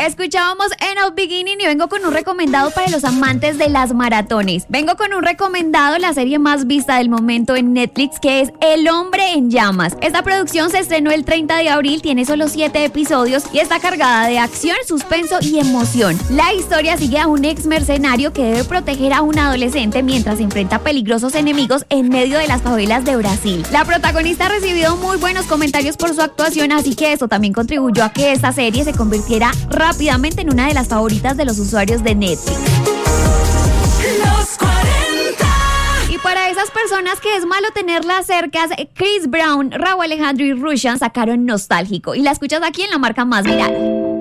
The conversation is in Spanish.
Escuchábamos End of Beginning y vengo con un recomendado para los amantes de las maratones. Vengo con un recomendado, la serie más vista del momento en Netflix, que es El Hombre en Llamas. Esta producción se estrenó el 30 de abril, tiene solo 7 episodios y está cargada de acción, suspenso y emoción. La historia sigue a un ex mercenario que debe proteger a un adolescente mientras enfrenta peligrosos enemigos en medio de las favelas de Brasil. La protagonista ha recibido muy buenos comentarios por su actuación, así que esto también contribuyó a que esta serie se convirtiera rápidamente en una de las favoritas de los usuarios de Netflix. Los 40. Y para esas personas que es malo tenerlas cercas, Chris Brown, Rauw Alejandro y Rushan sacaron Nostálgico y la escuchas aquí en la marca más viral.